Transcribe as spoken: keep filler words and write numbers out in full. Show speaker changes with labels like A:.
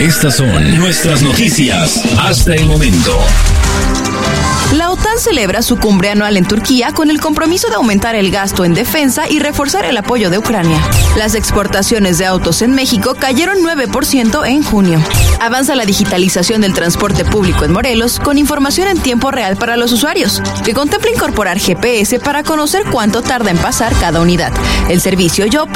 A: Estas son nuestras noticias hasta el momento.
B: La OTAN celebra su cumbre anual en Turquía con el compromiso de aumentar el gasto en defensa y reforzar el apoyo de Ucrania. Las exportaciones de autos en México cayeron nueve por ciento en junio. Avanza la digitalización del transporte público en Morelos con información en tiempo real para los usuarios, que contempla incorporar G P S para conocer cuánto tarda en pasar cada unidad. El servicio Yo